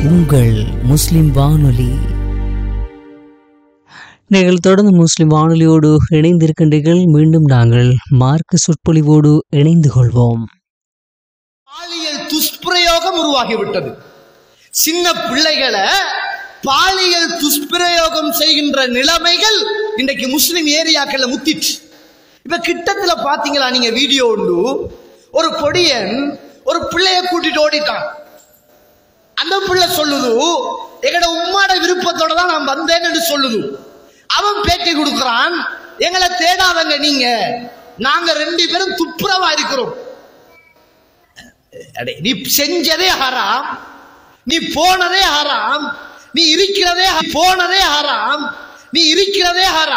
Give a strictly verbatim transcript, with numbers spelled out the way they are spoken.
உங்கள் முஸ்லிம் வானொலி. நீங்கள் தொடர்ந்து முஸ்லிம் வானொலியோடு இணைந்திருக்கின்றீர்கள். மீண்டும் நாங்கள் மார்க்க சொற்பொழிவோடு இணைந்து கொள்வோம். பாலியல் துஷ்பிரயோகம் உருவாகிவிட்டது. சின்ன பிள்ளைகளை பாலியல் துஷ்பிரயோகம் செய்கின்ற நிலைமைகள் இன்றைக்கு முஸ்லிம் ஏரியாக்கள்ல முத்திச்சு. இப்ப கிட்டத்துல பாத்தீங்களா நீங்க வீடியோ உண்டு, ஒரு பொடியன் ஒரு பிள்ளைய கூட்டிட்டு ஓடிட்டான். அந்த பிள்ளை சொல்லுது, எங்கட உம்மாட விருப்பத்தோட தான் நான் வந்தேன்னு சொல்லுது. அவன் பேட்டி கொடுக்கிறான், எங்களை தேடாதங்க நீங்க, நாங்க ரெண்டு பேரும் துப்புரவா இருக்கிறோம். நீ செஞ்சதே ஹராம், நீ போனதே ஹராம், நீ இருக்கிறதே போனதே ஹராம், நீ இருக்கிறதே ஹராம்.